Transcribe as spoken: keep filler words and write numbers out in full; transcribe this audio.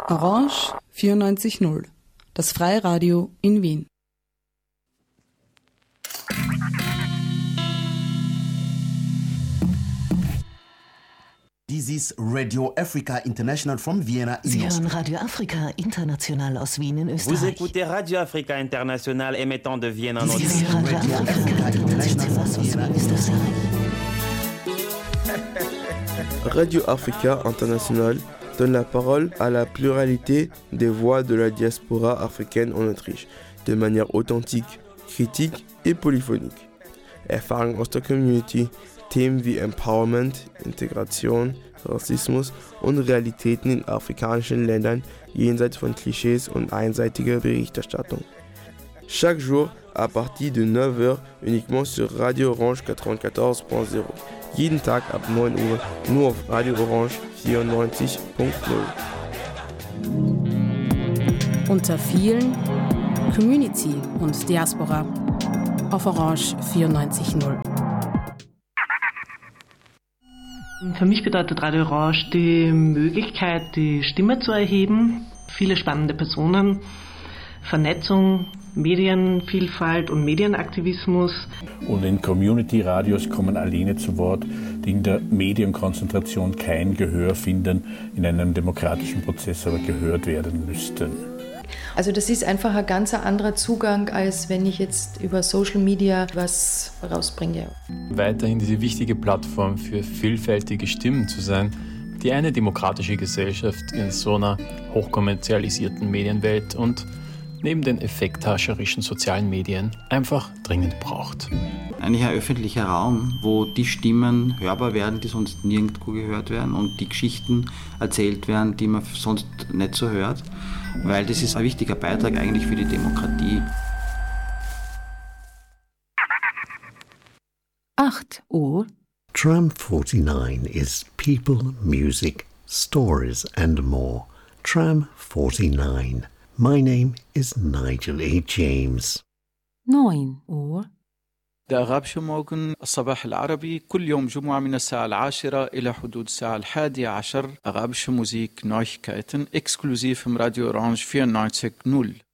Orange vierundneunzig Komma null, das Freiradio in Wien. This is Radio Africa International from Vienna in Sie hören Radio Afrika International aus Wien in Österreich. Vous écoutez Radio Africa International émettant de Vienne en Sie hören Radio Afrika International aus Wien in Österreich. Radio Africa International donne la parole à la pluralité des voix de la diaspora africaine en Autriche, de manière authentique, critique et polyphonique. Erfahrungen aus der Community, Themen wie Empowerment, Integration, Rassismus und Realitäten in afrikanischen Ländern jenseits von Klischees und einseitiger Berichterstattung. Chaque jour à partir de neuf heures uniquement sur Radio Orange neunundneunzig Punkt null. Jeden Tag ab neun Uhr nur auf Radio Orange vierundneunzig Punkt null. Unter vielen Community und Diaspora auf Orange vierundneunzig Komma null. Für mich bedeutet Radio Orange die Möglichkeit, die Stimme zu erheben, viele spannende Personen, Vernetzung, Medienvielfalt und Medienaktivismus. Und in Community-Radios kommen alleine zu Wort, die in der Medienkonzentration kein Gehör finden, in einem demokratischen Prozess aber gehört werden müssten. Also das ist einfach ein ganz anderer Zugang, als wenn ich jetzt über Social Media was rausbringe. Weiterhin diese wichtige Plattform für vielfältige Stimmen zu sein, die eine demokratische Gesellschaft in so einer hochkommerzialisierten Medienwelt und neben den effekthascherischen sozialen Medien einfach dringend braucht. Eigentlich ein öffentlicher Raum, wo die Stimmen hörbar werden, die sonst nirgendwo gehört werden und die Geschichten erzählt werden, die man sonst nicht so hört, weil das ist ein wichtiger Beitrag eigentlich für die Demokratie. acht Uhr. Tram forty-nine is people, music, stories and more. Tram forty-nine. My name is Nigel A. James. neun Uhr. العربية موجن الصباح العربي كل يوم جمعة من الساعة العاشرة إلى حدود الساعة الحادية عشر. Arabische Musik, Neuigkeiten, exklusiv im Radio Orange vierundneunzig Komma null.